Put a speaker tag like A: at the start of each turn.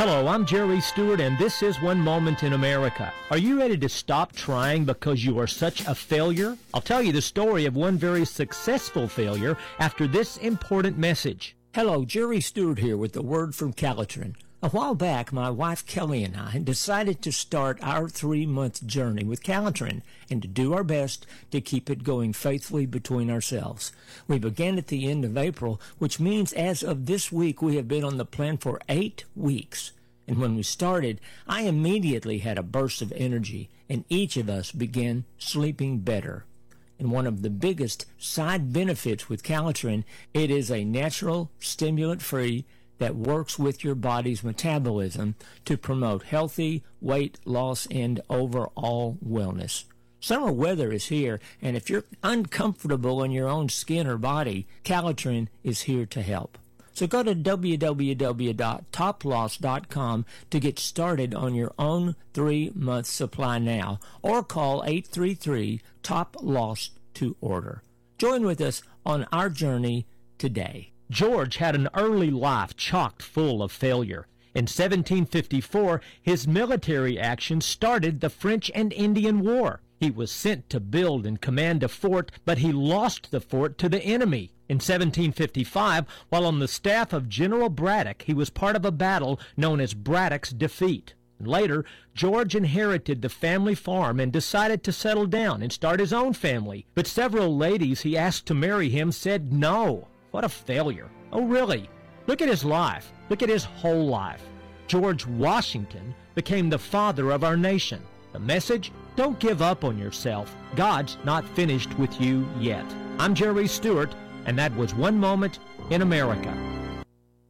A: Hello, I'm Jerry Stewart, and this is One Moment in America. Are you ready to stop trying because you are such a failure? I'll tell you the story of one very successful failure after this important message.
B: Hello, Jerry Stewart here with a word from Calitrin. A while back, my wife Kelly and I decided to start our 3-month journey with Calitrin and to do our best to keep it going faithfully between ourselves. We began at the end of April, which means as of this week we have been on the plan for 8 weeks. And when we started, I immediately had a burst of energy, and each of us began sleeping better. And one of the biggest side benefits with Calitrin, it is a natural stimulant-free that works with your body's metabolism to promote healthy weight loss and overall wellness. Summer weather is here, and if you're uncomfortable in your own skin or body, Calitrin is here to help. So go to www.toploss.com to get started on your own 3-month supply now, or call 833-TOP-LOSS to order. Join with us on our journey today.
A: George had an early life chock full of failure. In 1754, his military action started the French and Indian War. He was sent to build and command a fort, but he lost the fort to the enemy. In 1755, while on the staff of General Braddock, he was part of a battle known as Braddock's Defeat. Later, George inherited the family farm and decided to settle down and start his own family. But several ladies he asked to marry him said no. What a failure. Oh, really? Look at his life. Look at his whole life. George Washington became the father of our nation. The message? Don't give up on yourself. God's not finished with you yet. I'm Jerry Stewart, and that was One Moment in America.